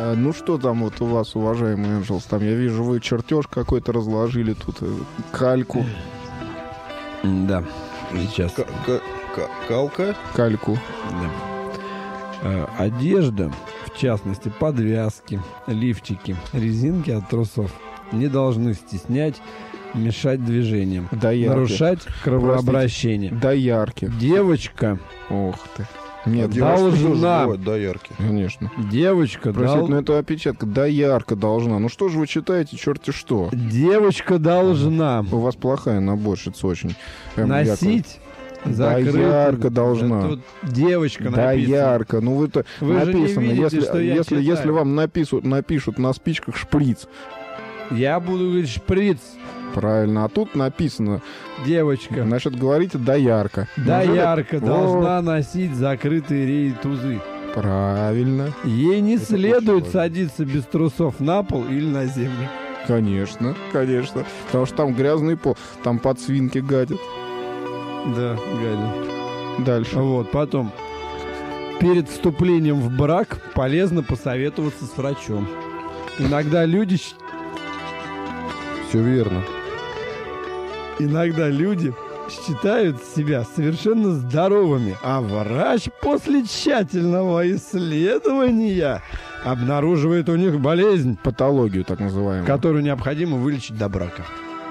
Ну что там вот у вас, уважаемый Энджелс? Там я вижу, вы чертеж какой-то разложили тут, кальку. Да, сейчас. Калка? Кальку. Да. Одежда, в частности, подвязки, лифчики, резинки от трусов не должны стеснять, мешать движениям, нарушать кровообращение. Доярки. Девочка. Ох ты. Нет, должна. Доярки. Конечно. Девочка Простите, но это опечатка. Доярка должна. Ну что же вы читаете, черти что? Девочка должна. У вас плохая наборщица очень. Носить. Доярка должна. Тут девочка написана. Доярка. Ну вы-то Вы написано. же не видите, что я Если вам напишут на спичках шприц. Я буду говорить шприц. Правильно. А тут написано. Девочка. Значит, говорите доярка. Доярка должна носить закрытые рейтузы. Правильно. Ей не следует садиться без трусов на пол или на землю. Конечно, конечно. Потому что там грязный пол. Там подсвинки гадят. Да, гадят. Дальше. Вот, потом. Перед вступлением в брак полезно посоветоваться с врачом. Иногда люди... Все верно. Иногда люди считают себя совершенно здоровыми, а врач после тщательного исследования обнаруживает у них болезнь, Патологию, так называемую. которую необходимо вылечить до брака.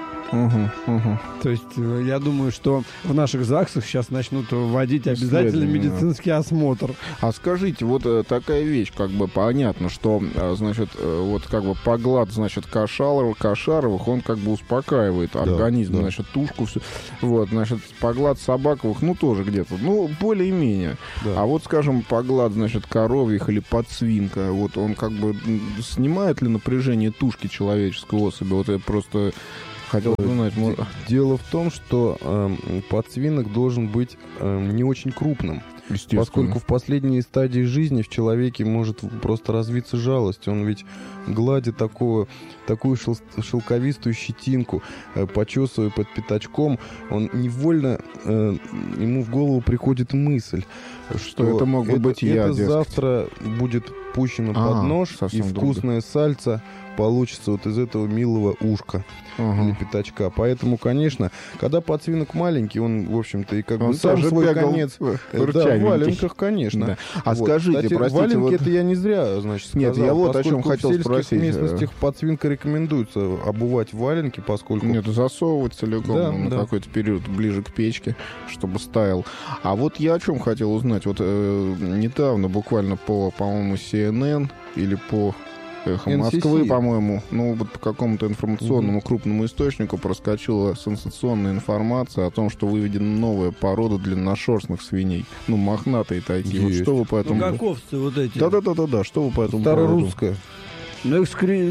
То есть я думаю, что в наших ЗАГСах сейчас начнут вводить обязательно медицинский осмотр. А скажите, вот такая вещь, как бы понятно, что, значит, вот как бы поглад, значит, кошаровых, он как бы успокаивает организм, да. Значит, тушку, все. Вот, значит, поглад собаковых, ну, тоже где-то, ну, более-менее. Да. А вот, скажем, поглад, значит, коровьих или подсвинка, вот он как бы снимает ли напряжение тушки человеческой особи? Вот я просто... Хотел узнать. Дело в том, что подсвинок должен быть не очень крупным. Поскольку в последние стадии жизни в человеке может просто развиться жалость. Он ведь гладит такую шелковистую щетинку, почесывая под пятачком, он невольно, ему в голову приходит мысль, что это мог бы быть я, это дескать. завтра будет пущено под нож, и вкусное сальце получится вот из этого милого ушка или пятачка. Поэтому, конечно, когда подсвинок маленький, он, в общем-то, и как бы сам свой конец... Да, в валенках, конечно. Да. А вот. скажите, Кстати, простите... валенки вот... это я не зря, значит, сказал. Нет, я вот о чем хотел спросить. В сельских местностях подсвинка рекомендуется обувать валенки, поскольку... Нет, засовывать целиком на какой-то период ближе к печке, чтобы стаял. А вот я о чем хотел узнать. Вот недавно, буквально по-моему, CNN или по... «Эхо Москвы», по-моему, ну, вот по какому-то информационному крупному источнику проскочила сенсационная информация о том, что выведена новая порода длинношерстных свиней. Ну, мохнатые такие. Вот что вы по этому... Ну, каковцы вот эти. Да, что вы по этому Старорусская. Ну,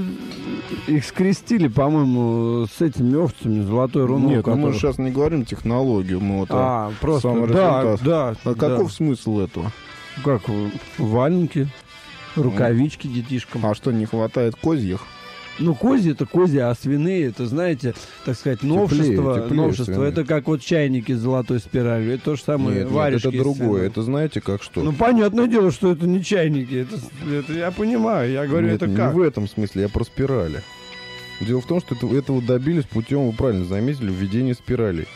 их скрестили, по-моему, с этими овцами, золотой руной. Нет, мы сейчас не говорим технологию, мы вот просто, сам результат. Да. А каков смысл этого? Как, валенки, рукавички детишкам. А что, не хватает козьих? Ну, козьи это козьи, а свиные это, знаете, так сказать, новшество. Свиные. Это как вот чайники с золотой спиралью. Это то же самое. Нет, это другое. Это знаете как что? Ну, понятное дело, что это не чайники. Это я понимаю. Я говорю, Нет, это как? Не в этом смысле, я про спирали. Дело в том, что этого добились путем, вы правильно заметили, введения спиралей.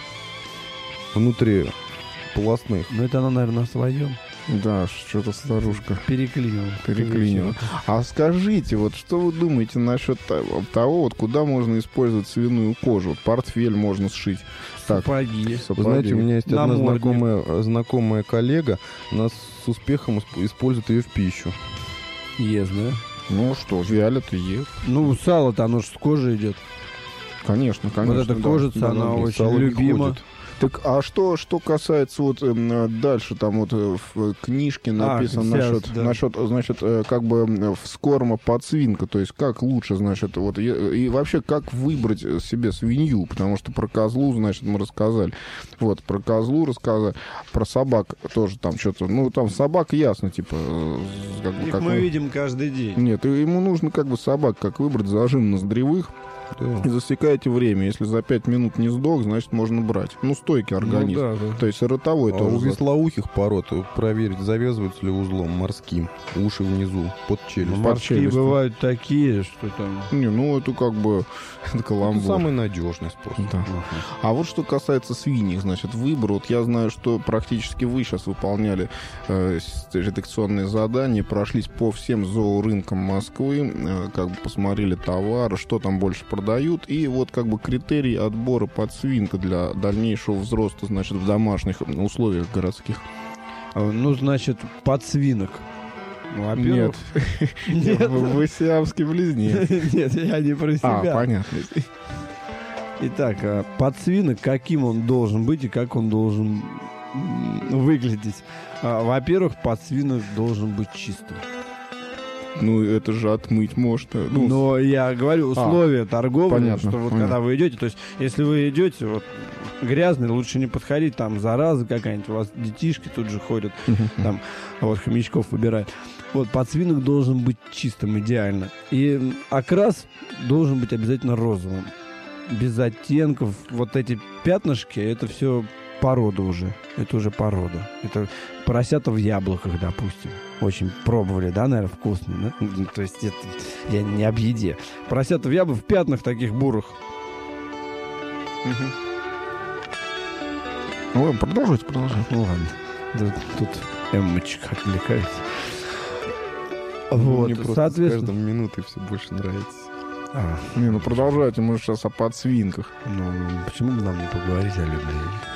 Внутри полостных. Ну, это она, наверное, на своем. Да, что-то старушка Переклинила. А скажите, вот что вы думаете насчет того, вот куда можно использовать свиную кожу? Вот портфель можно сшить. Сапоги. Вы знаете, у меня есть одна знакомая коллега, она с успехом использует ее в пищу. Ест, да? Ну что, вялят и ест. Ну, сало-то оно же с кожей идет. Конечно. Вот эта кожица, она очень любима. Так, а что касается вот дальше, там вот в книжке написано насчет, значит, как бы вскорма подсвинка, то есть как лучше, значит, вот, и вообще как выбрать себе свинью, потому что про козлу, значит, мы рассказали, вот, про козлу рассказали, про собак тоже там что-то, ну, там собак ясно, типа... Их мы видим каждый день. Нет, ему нужно как бы собак, как выбрать зажим ноздревых, И засекаете время. Если за 5 минут не сдох, значит, можно брать. Ну, стойкий организм. Да. То есть ротовой тоже. У веслоухих пород проверить, завязываются ли узлом морским. Уши внизу, под челюстью. Морские бывают такие, что там... Это как бы каламбур. Это самый надежный способ. Да. А вот что касается свиньи, значит, выбор. Вот я знаю, что практически вы сейчас выполняли редакционные задания, прошлись по всем зоорынкам Москвы, как бы посмотрели товары, что там больше продают, и вот как бы критерий отбора подсвинка для дальнейшего взроста, значит, в домашних условиях городских. Ну, значит, подсвинок. Нет. Вы сиамский близнец. Нет, я не про себя. Понятно. Итак, подсвинок, каким он должен быть и как он должен выглядеть? Во-первых, подсвинок должен быть чистым. Ну, это же отмыть можно. Но я говорю, условия торговли, понятно, что вот когда вы идете, то есть если вы идете вот грязный, лучше не подходить, там зараза какая-нибудь, у вас детишки тут же ходят, там вот хомячков выбирают. Вот подсвинок должен быть чистым, идеально. И окрас должен быть обязательно розовым. Без оттенков. Вот эти пятнышки, это все порода уже. Это уже порода. Это поросята в яблоках, допустим. Очень пробовали, да, наверное, вкусные. Да? То есть это я не об еде. Поросята в яблоках, в пятнах таких бурых. Ну, продолжайте. Ну, ладно. Да, тут Эммочка отвлекается. Вот, мне просто соответственно... с каждой минутой все больше нравится. Продолжайте, мы сейчас о подсвинках. Ну, почему бы нам не поговорить о любви?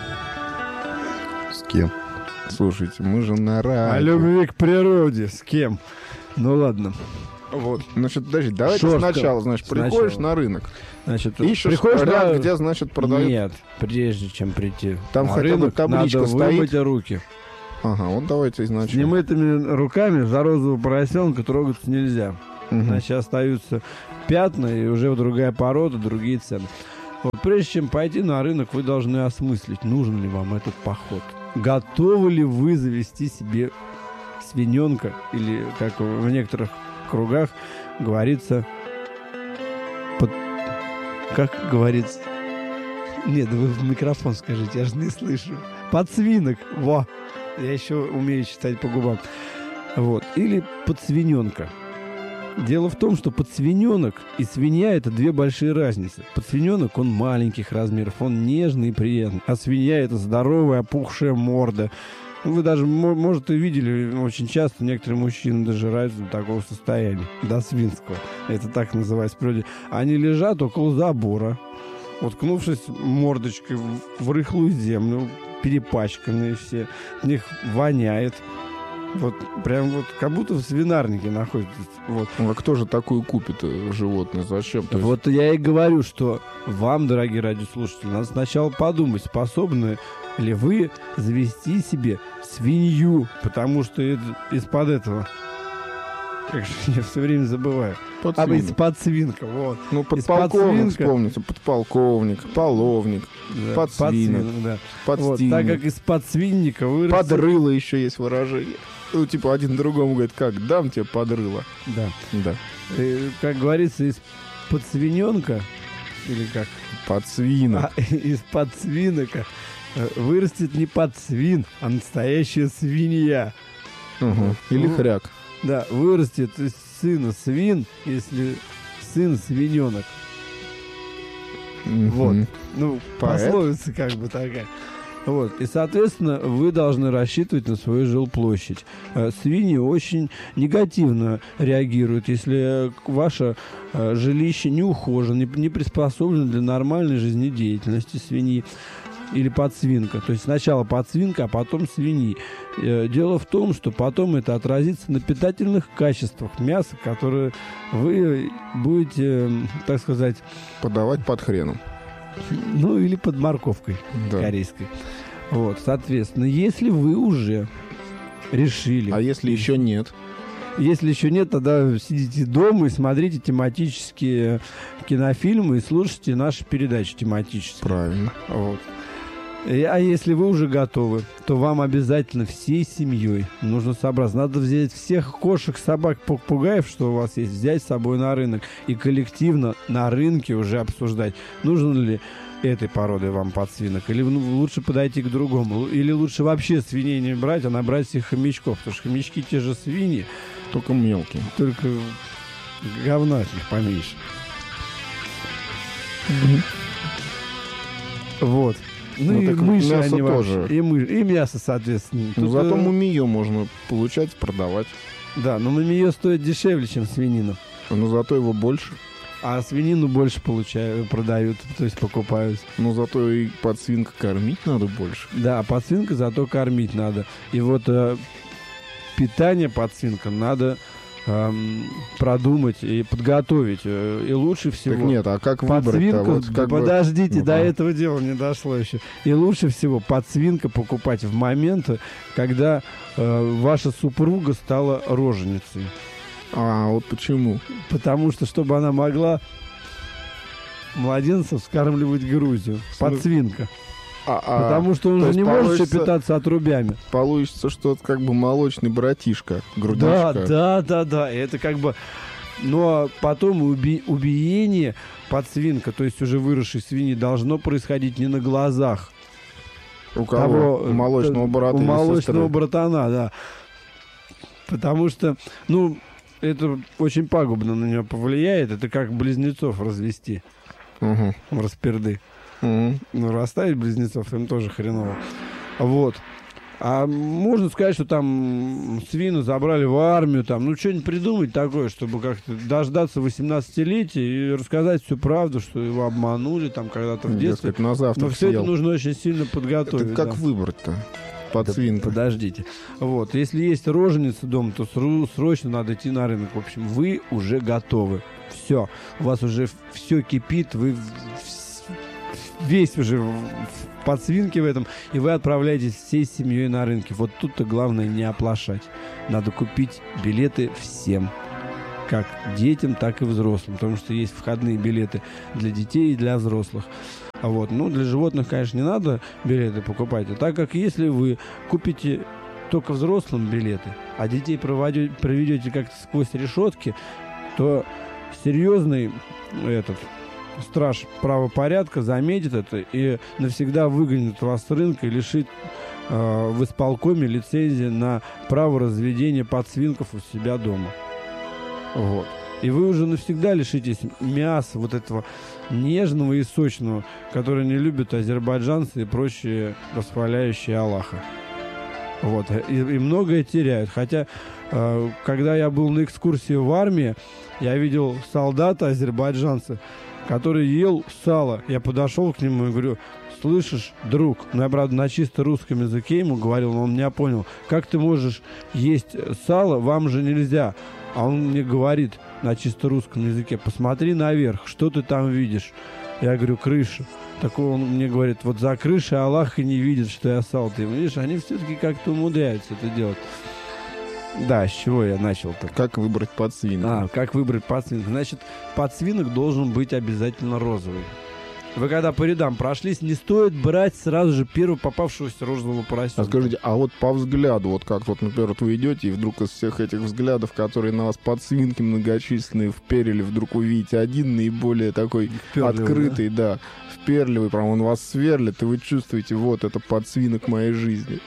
С кем? Слушайте, мы же на радио. О любви к природе. С кем? Ну, ладно. Вот. Значит, подожди, давайте сначала, значит, приходишь на рынок. Значит, ищешь ряд, где, значит, продают. Нет, прежде чем прийти там на рынок, табличка надо стоит. вымыть руки. Ага, вот давайте изначально. С немытыми руками за розового поросенка трогаться нельзя. Значит, остаются пятна, и уже другая порода, другие цены. Вот прежде чем пойти на рынок, вы должны осмыслить, нужен ли вам этот поход. Готовы ли вы завести себе свиненка, или, как в некоторых кругах говорится, как говорится... Нет, вы в микрофон скажите, я же не слышу. Подсвинок, во! Я еще умею читать по губам. Вот. Или подсвиненка. Дело в том, что подсвиненок и свинья — это две большие разницы. Подсвиненок, он маленьких размеров, он нежный и приятный. А свинья — это здоровая, опухшая морда. Вы даже, может, и видели, очень часто некоторые мужчины дожираются до такого состояния, до свинского. Это так называется в природе. Они лежат около забора, уткнувшись мордочкой в рыхлую землю, перепачканные все. В них воняет. Вот прям вот как будто в свинарнике находится. Вот. А кто же такую купит животное? Зачем? Вот я и говорю, что вам, дорогие радиослушатели, надо сначала подумать, способны ли вы завести себе свинью, потому что из-под этого... Как же я все время забываю. Из-под свинка, вот. Ну, подполковник, вспомните, подполковник, половник, да, подсвинок, да. подстильник. Вот, так как из-под свинника вырастет... Подрыло еще есть выражение. Ну, типа, один другому говорит, как, дам тебе подрыло. Да. И, как говорится, из-под свиненка, или как? Подсвинок. Из-под свинока вырастет не подсвин, а настоящая свинья. Или хряк. Да, вырастет из сына свин, если сын свиненок. Вот. Ну, пословица как бы такая. Вот. И, соответственно, вы должны рассчитывать на свою жилплощадь. Свиньи очень негативно реагируют, если ваше жилище не ухожено, не приспособлено для нормальной жизнедеятельности свиньи. Или подсвинка. То есть сначала подсвинка, а потом свиньи. Дело в том, что потом это отразится на питательных качествах мяса, которые вы будете, так сказать... подавать под хреном. Ну, или под морковкой корейской. Вот, соответственно, если вы уже решили... А если еще нет? Если еще нет, тогда сидите дома и смотрите тематические кинофильмы и слушайте наши передачи тематические. Правильно. Вот. А если вы уже готовы, то вам обязательно всей семьей нужно собраться. Надо взять всех кошек, собак, попугаев, что у вас есть, взять с собой на рынок и коллективно на рынке уже обсуждать, нужен ли этой породы вам подсвинок, или лучше подойти к другому, или лучше вообще свиней не брать, а набрать всех хомячков, потому что хомячки те же свиньи, только мелкие, только говна от них поменьше. Вот. Ну и мыши они тоже. И мясо, соответственно. Ну, зато мумию можно получать, продавать. Да, но мумию стоит дешевле, чем свинину. Но зато его больше. А свинину больше продают, то есть покупают. Но зато и подсвинка кормить надо больше. Да, подсвинка зато кормить надо. И вот питание подсвинка надо продумать и подготовить. И лучше всего... Так нет, а как выбрать-то? Вот, подождите, до этого дела не дошло еще. И лучше всего подсвинка покупать в момент, когда ваша супруга стала роженицей. А вот почему? Потому что, чтобы она младенцев скармливать грудью. Подсвинка. Потому что он же не может еще питаться отрубями. Получится, что это как бы молочный братишка, грудничка. Да. Это как бы... Но потом убиение подсвинка, то есть уже выросшей свиньи, должно происходить не на глазах. У кого? У молочного брата. У молочного братана, да. Потому что, это очень пагубно на него повлияет. Это как близнецов развести. Расперды. Расставить близнецов им тоже хреново. Вот. А можно сказать, что там свину забрали в армию, что-нибудь придумать такое, чтобы как-то дождаться 18-летия и рассказать всю правду, что его обманули когда-то в детстве. На завтра но все это нужно очень сильно подготовить. Это как выбрать-то? Подсвинку. Подождите. Вот. Если есть роженица дома, то срочно надо идти на рынок. В общем, вы уже готовы. Все. У вас уже все кипит, вы весь уже в подсвинке в этом, и вы отправляетесь всей семьей на рынке. Вот тут-то главное не оплошать. Надо купить билеты всем. Как детям, так и взрослым. Потому что есть входные билеты для детей и для взрослых. Для животных, конечно, не надо билеты покупать. А так как если вы купите только взрослым билеты, а детей проведете как-то сквозь решетки, то серьезный страж правопорядка заметит это и навсегда выгонит вас с рынка и лишит в исполкоме лицензии на право разведения подсвинков у себя дома. Вот. И вы уже навсегда лишитесь мяса вот этого нежного и сочного, которое не любят азербайджанцы и прочие восхваляющие Аллаха. Вот. И многое теряют. Хотя, когда я был на экскурсии в армии, я видел солдата азербайджанца, который ел сало. Я подошел к нему и говорю: слышишь, друг, я, правда, на чисто русском языке ему говорил, но он меня понял, как ты можешь есть сало, вам же нельзя. А он мне говорит на чисто русском языке: посмотри наверх, что ты там видишь? Я говорю: крыша. Так он мне говорит: вот за крышей Аллах и не видит, что я сало. Ты видишь, они все-таки как-то умудряются это делать. Да, с чего я начал-то? Как выбрать подсвинок? Как выбрать подсвинок? Значит, подсвинок должен быть обязательно розовый. Вы когда по рядам прошлись, не стоит брать сразу же первого попавшегося розового поросенка. А скажите, а вот по взгляду, вот как вот, например, вот вы идете, и вдруг из всех этих взглядов, которые на вас подсвинки многочисленные вперили, вдруг увидите один наиболее такой открытый, да, вперливый, прям он вас сверлит, и вы чувствуете, вот это подсвинок моей жизни.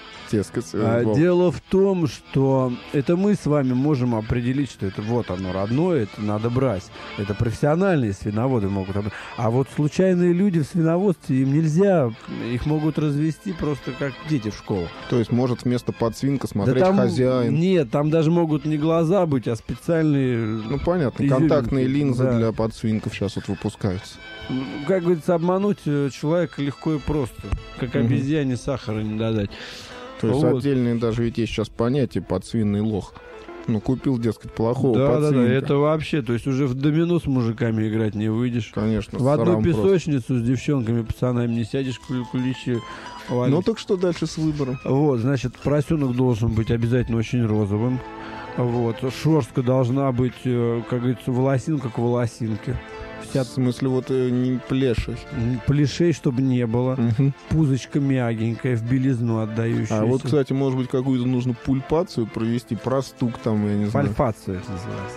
Дело в том, что это мы с вами можем определить, что это вот оно родное, это надо брать. Это профессиональные свиноводы могут брать. А вот случайные люди в свиноводстве, им нельзя, их могут развести просто как дети в школу. То есть может вместо подсвинка смотреть хозяин? Нет, там даже могут не глаза быть, а специальные... Понятно, контактные линзы для подсвинков сейчас вот выпускаются. Как говорится, обмануть человека легко и просто. Как обезьяне сахара не додать. То есть отдельные даже ведь есть сейчас понятие подсвинный лох. Купил, дескать, плохого подсвинка. Да, это вообще, то есть уже в домино с мужиками играть не выйдешь. Конечно. В одну песочницу с девчонками, пацанами не сядешь, куличи валить. Так что дальше с выбором? Вот, значит, поросенок должен быть обязательно очень розовым. Вот. Шерстка должна быть, как говорится, волосинка к волосинке. В смысле, вот не плешей? Плешей, чтобы не было. Угу. Пузочка мягенькая, в белизну отдающаяся. А вот, кстати, может быть, какую-то нужно пульпацию провести, простук там, я не знаю. Пальпацию это называется.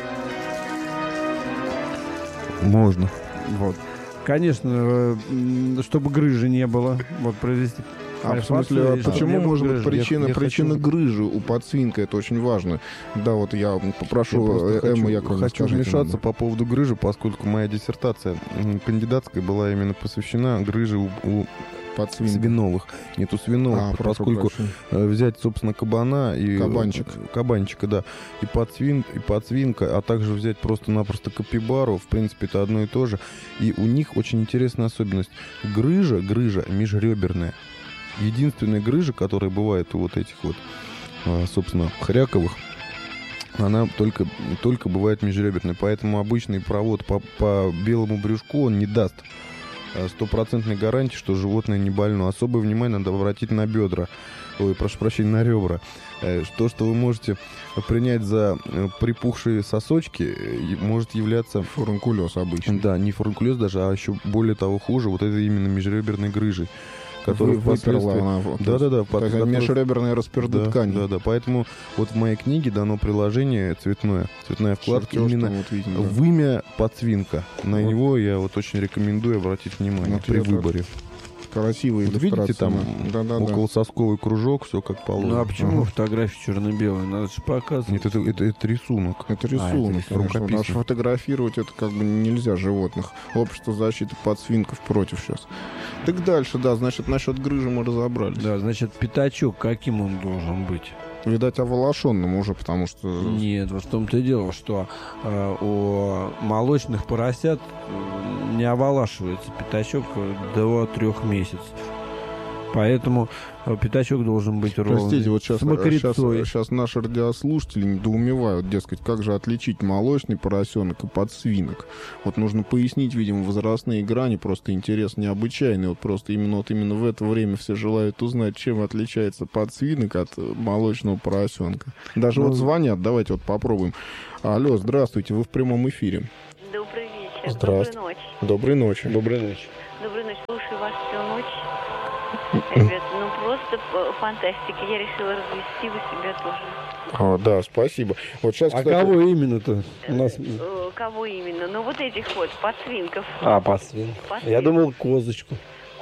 Можно. Вот. Конечно, чтобы грыжи не было. Вот провести. А в смысле, почему может быть причина грыжи у подсвинка? Это очень важно. Да, вот я попрошу Эмму Яковлевну. Хочу вмешаться по поводу грыжи, поскольку моя диссертация кандидатская была именно посвящена грыже у свиновых. Нет, у свиновых, поскольку взять, собственно, кабана и... Кабанчика, да. И подсвинка, а также взять просто-напросто капибару, в принципе, это одно и то же. И у них очень интересная особенность. Грыжа межреберная. Единственная грыжа, которая бывает у вот этих вот, собственно, хряковых, она только бывает межреберной. Поэтому обычный провод по белому брюшку, он не даст стопроцентной гарантии, что животное не больно. Особое внимание надо обратить на бедра. Ой, прошу прощения, на ребра. То, что вы можете принять за припухшие сосочки, может являться... Фурункулез обычно. Да, не фурункулез даже, а еще более того хуже, вот это именно межреберной грыжей. Которая выперла она. Да. Межреберная распердая ткань. Да. Поэтому вот в моей книге дано приложение цветная вкладка именно в имя подсвинка. На него я вот очень рекомендую обратить внимание при выборе. Красивые иллюстрации. Видите, там околососковый кружок, все как положено. Ну а почему фотографии черно-белые? Надо же показывать. Нет, это рисунок. Это рисунок, конечно. Потому что фотографировать это как бы нельзя животных. Общество защиты подсвинков против сейчас. Так дальше, да, значит, насчет грыжи мы разобрались. Да, значит, пятачок, каким он должен быть? Видать, оволошенным уже, потому что... Нет, вот в том-то и дело, что у молочных поросят не оволашивается пятачок до 3 месяцев. Поэтому пятачок должен быть ровный. Простите, вот сейчас наши радиослушатели недоумевают, дескать, как же отличить молочный поросенок и подсвинок. Вот нужно пояснить, видимо, возрастные грани, просто интерес необычайный. Вот просто именно в это время все желают узнать, чем отличается подсвинок от молочного поросенка. Даже вот звонят, давайте вот попробуем. Алло, здравствуйте, вы в прямом эфире. Добрый вечер. Здравствуйте. Доброй ночи. Доброй ночи. Доброй ночи. Слушаю вас всю ночь. Ребят, просто фантастика. Я решила развести, вы себя тоже. Да, спасибо. Вот сейчас, кстати... кого именно-то? Кого именно? Ну, вот этих вот, подсвинков. Подсвинков. Я думал, козочку.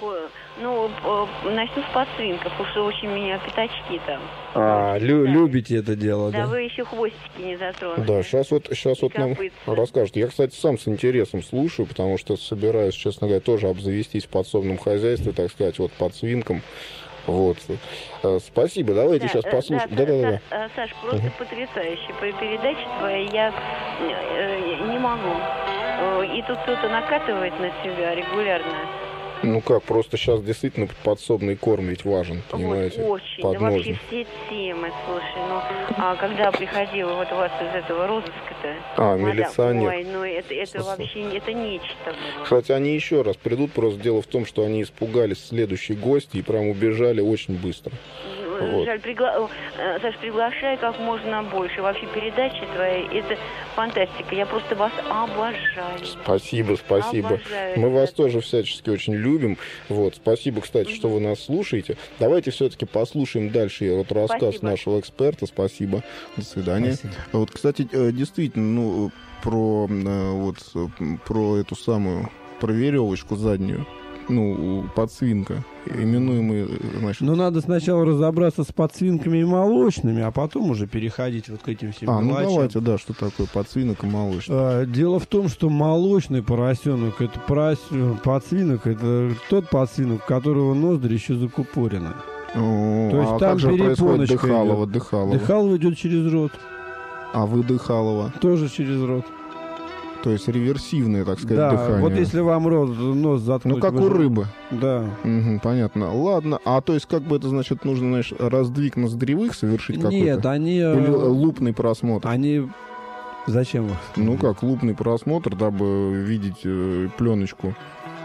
Начну с подсвинков, уж очень меня пятачки там. Любите это дело, да? Да, вы еще хвостики не затронули. Да, сейчас вот нам расскажете. Я, кстати, сам с интересом слушаю, потому что собираюсь, честно говоря, тоже обзавестись в подсобном хвостовстве, так сказать, вот подсвинком. Вот. Спасибо, давайте сейчас послушаем. Да. Саш, просто потрясающе. По передаче твоей я не могу. И тут кто-то накатывает на себя регулярно. Ну как, просто сейчас действительно подсобный корм ведь важен, понимаете? Вот, очень. Да вообще все темы, слушай, когда приходила вот у вас из этого розыска-то. Милиционер. Ой, это вообще, это нечто было. Кстати, они еще раз придут, просто дело в том, что они испугались следующей гости и прям убежали очень быстро. Вот. Жаль, Саш, приглашай как можно больше. Вообще передача твоя, это фантастика. Я просто вас обожаю. Спасибо. Обожаю. Мы вас тоже всячески очень любим. Вот. Спасибо, кстати, что вы нас слушаете. Давайте все-таки послушаем дальше вот рассказ нашего эксперта. Спасибо. До свидания. Спасибо. Вот, кстати, действительно, про эту самую, про веревочку заднюю. Подсвинка, именуемый, значит... надо сначала разобраться с подсвинками и молочными, а потом уже переходить вот к этим всем мелочам. Давайте, да, что такое подсвинок и молочный. Дело в том, что молочный поросенок, это подсвинок, это тот подсвинок, у которого ноздри еще закупорены. То есть там как же происходит Дыхалово? Дыхалово идет через рот. А Выдыхалово? Тоже через рот. То есть реверсивное, так сказать, дыхание. Вот если вам нос заткнуть... как у рыбы. Да. Понятно. Ладно. То есть как бы это, значит, нужно, раздвиг ноздревых совершить какой-то? Нет, они... Или лупный просмотр? Они... Зачем? Как лупный просмотр, дабы видеть пленочку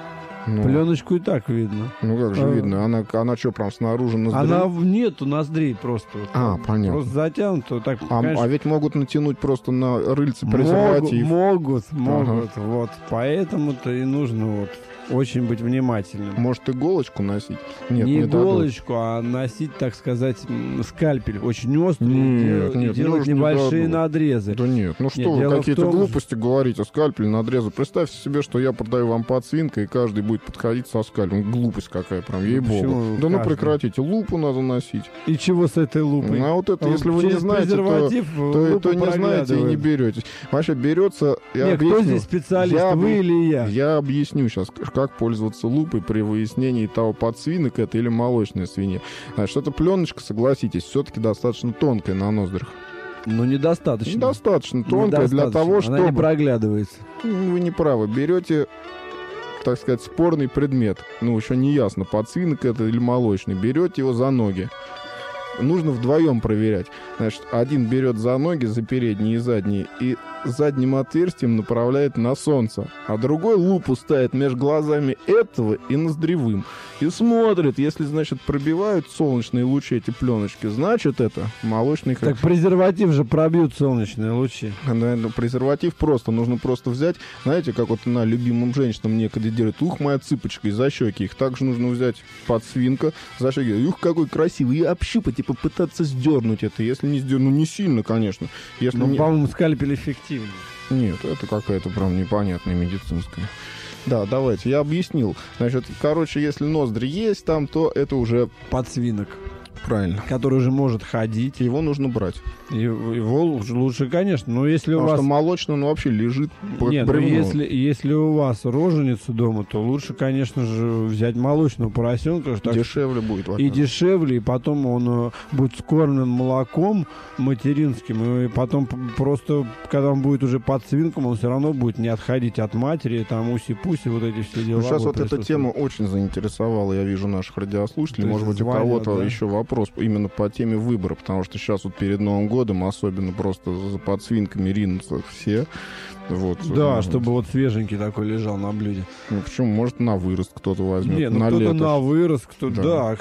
Пленочку и так видно. Ну как же видно? Она что, прям снаружи ноздрей? Она нету ноздрей просто. Понятно. Просто затянута. Так, а ведь могут натянуть просто на рыльце презерватив. Могут. Вот. Поэтому-то и нужно очень быть внимательным. Может, иголочку носить? Нет, не иголочку, а носить, так сказать, скальпель. Очень острый. И делать небольшие надрезы. Да нет, что вы какие-то глупости говорите, скальпель, надрезы. Представьте себе, что я продаю вам подсвинка, и каждый будет подходить со скальпелем. Глупость какая, прям, ей-богу. Да прекратите, лупу надо носить. И чего с этой лупой? А вот это, если вы не знаете, то не знаете и не беретесь. Вообще берется, я объясню. Кто здесь специалист, вы или я? Я объясню сейчас, как пользоваться лупой при выяснении того, подсвинок это или молочная свинья. Значит, эта пленочка, согласитесь, все-таки достаточно тонкая на ноздрях. Но недостаточно. Недостаточно тонкая для того, чтобы... Она не проглядывается. Вы не правы. Берете, так сказать, спорный предмет. Еще не ясно, подсвинок это или молочный. Берете его за ноги. Нужно вдвоем проверять. Значит, один берет за ноги, за передние и задние, и задним отверстием направляет на солнце, а другой лупу ставит между глазами этого и ноздревым. И смотрит, если, значит, пробивают солнечные лучи эти пленочки, значит, это молочный... Так презерватив же пробьют солнечные лучи. Презерватив нужно просто взять, знаете, как вот на любимым женщинам некогда делают, моя цыпочка, и за щеки их также нужно взять подсвинка, за щеки, какой красивый, и общупать, и попытаться сдернуть это, если не сдернуть, не сильно, конечно. Если по-моему, скальпель эффективный. Нет, это какая-то прям непонятная медицинская. Да, давайте, я объяснил. Значит, если ноздри есть там, то это уже... Подсвинок. Правильно. Который уже может ходить. Его нужно брать. Его лучше, конечно, но если у вас... Потому что молочный, он вообще лежит под бревном. Если у вас роженица дома, то лучше, конечно же, взять молочного поросенка. Дешевле будет. И дешевле, и потом он будет скормлен молоком материнским, и потом просто, когда он будет уже подсвинком, он все равно будет не отходить от матери, там уси-пуси, вот эти все дела. Сейчас вот эта тема очень заинтересовала, я вижу, наших радиослушателей. Может быть, у кого-то еще вопрос именно по теме выбора, потому что сейчас вот перед Новым годом особенно просто за подсвинками ринутся все. Вот. Да, чтобы вот свеженький такой лежал на блюде. Почему? Может, на вырост кто-то возьмет. Нет, на кто-то лето. на вырост, кто-то...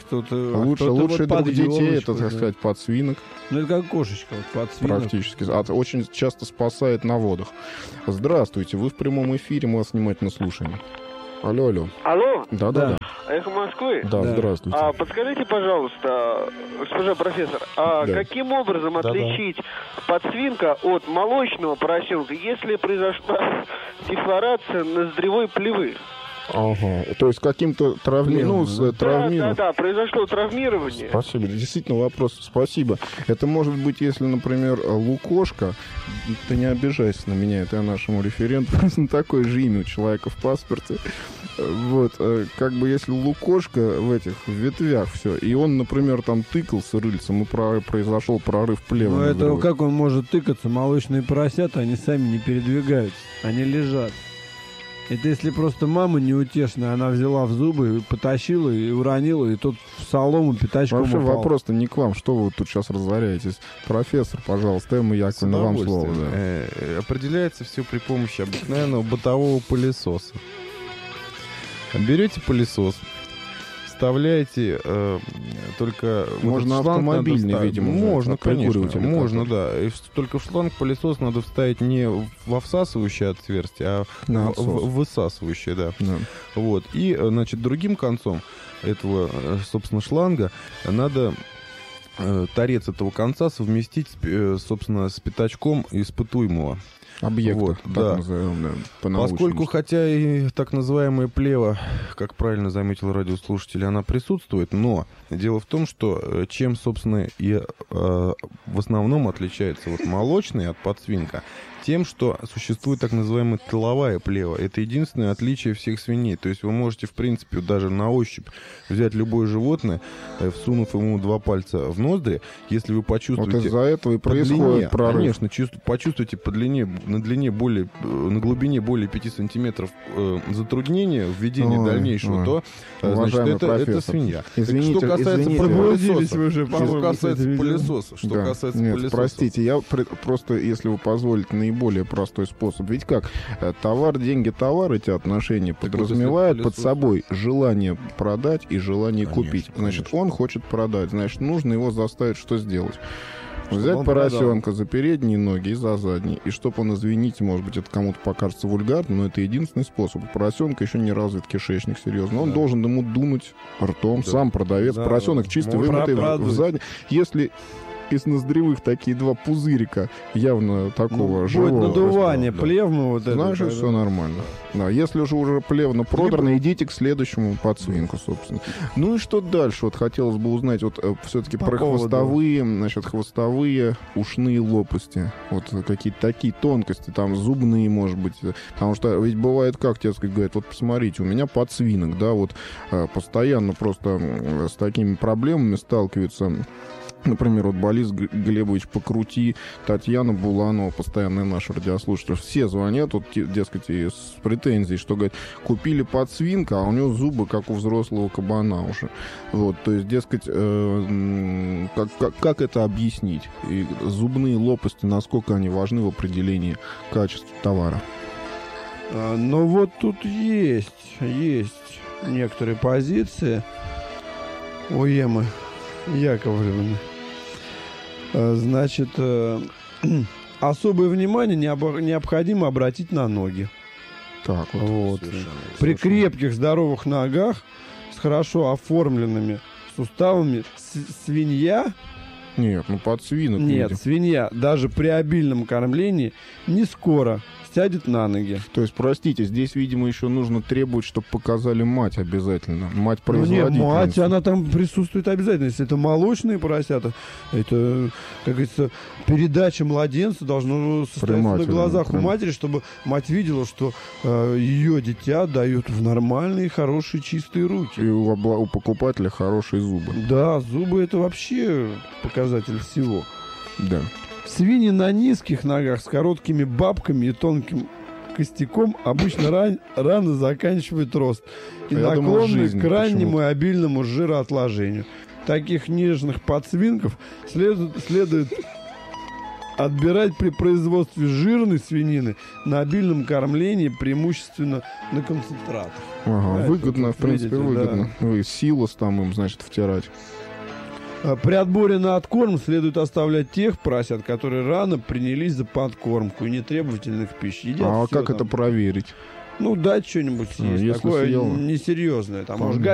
Лучше друг детей, это, так сказать, подсвинок. Это как кошечка, подсвинок. Практически. Очень часто спасает на водах. Здравствуйте, вы в прямом эфире, мы вас внимательно слушаем. Алло. Да. Эхо Москвы? Да, здравствуйте. Подскажите, пожалуйста, госпожа профессор, каким образом отличить подсвинка от молочного поросенка, если произошла дефлорация ноздревой плевы? Ага, то есть каким-то травмированием. Да, произошло травмирование. Спасибо, действительно вопрос, спасибо. Это может быть, если, например, лукошка, ты не обижайся на меня, это я нашему референту, такое же имя у человека в паспорте. Вот, если лукошка в ветвях все, и он, например, там тыкался рыльцем, и произошел прорыв плевы. Ну это как он может тыкаться? Молочные поросята, они сами не передвигаются, они лежат. Это если просто мама неутешная, она взяла в зубы, потащила и уронила, и тут в солому пятачком вообще упал. Вопрос-то не к вам, что вы тут сейчас разоряетесь. Профессор, пожалуйста, Эмма Яковлевна, вам слово. Да. Определяется все при помощи обыкновенного бытового пылесоса. Берете пылесос, вставляете только... Можно автомобильный, видимо. Можно, конечно. Можно, да. И только в шланг пылесос надо вставить не во всасывающее отверстие, а в высасывающее, да. Вот. И, значит, другим концом этого, собственно, шланга надо торец этого конца совместить, собственно, с пятачком испытуемого объекта, вот, так назовем, да, поскольку, хотя и так называемая плева, как правильно заметил радиослушатель, она присутствует, но дело в том, что чем, собственно, и в основном отличается молочный от подсвинка, тем, что существует так называемая тыловая плева. Это единственное отличие всех свиней. То есть вы можете, в принципе, даже на ощупь взять любое животное, всунув ему 2 пальца в ноздри, если вы почувствуете... Вот из-за этого и происходит прорыв. Конечно, почувствуете по длине на глубине более 5 сантиметров затруднения в ведении дальнейшего, то значит, это свинья. Извините, что касается пылесоса, простите, я просто, если вы позволите, наиболее простой способ. Ведь как? Товар, деньги, товар, эти отношения подразумевают под собой желание продать и желание купить. Значит, он хочет продать, значит, нужно его заставить что сделать? Взять поросенка за передние ноги и за задние. И чтобы он, извините, может быть, это кому-то покажется вульгарным, но это единственный способ. У поросенка еще не развит кишечник, серьезно. Он должен ему дунуть ртом. Сам продавец. Поросенок чистый, вымытый в задний. Если из ноздревых такие два пузырика явно такого живого. Будет надувание, плевма вот это. Значит, все нормально. Да, если уже плевна продрано, идите к следующему подсвинку, собственно. Ну и что дальше? Вот хотелось бы узнать вот все-таки про хвостовые, значит, хвостовые ушные лопасти. Вот какие-то такие тонкости, там зубные, может быть. Потому что ведь бывает как, тебе говорят, вот посмотрите, у меня подсвинок, да, вот постоянно просто с такими проблемами сталкиваются. Например, вот Борис Глебович Покрути, Татьяна Буланова, постоянная наша радиослушатель, все звонят, вот, дескать, с претензией, что, говорят, купили подсвинка, а у него зубы, как у взрослого кабана уже. Вот, то есть, дескать, как это объяснить? И зубные лопасти, насколько они важны в определении качества товара? Ну, вот тут есть некоторые позиции у Емы Яковлевны. Значит, особое внимание необходимо обратить на ноги. Так вот. При крепких, здоровых ногах с хорошо оформленными суставами свинья... Нет, подсвинок. Нет, свинья даже при обильном кормлении не скоро сядет на ноги. То есть, простите, здесь, видимо, еще нужно требовать, чтобы показали мать обязательно. Мать-производительницу. Нет, мать, она там присутствует обязательно. Если это молочные поросята, это, как говорится, передача младенца должна состояться на глазах у матери, чтобы мать видела, что ее дитя дает в нормальные, хорошие, чистые руки. И у покупателя хорошие зубы. Да, зубы — это вообще показатель всего. Да. Свиньи на низких ногах с короткими бабками и тонким костяком обычно рано заканчивают рост и наклонны к раннему и обильному жироотложению. Таких нежных подсвинков следует отбирать при производстве жирной свинины на обильном кормлении, преимущественно на концентратах. Ага, выгодно, в принципе, выгодно. Да. Вы силос там им, значит, втирать. При отборе на откорм следует оставлять тех поросят, которые рано принялись за подкормку и нетребовательных к пище. Едят как это проверить? Ну, дать что-нибудь съесть. Такое несерьезное. Там, может,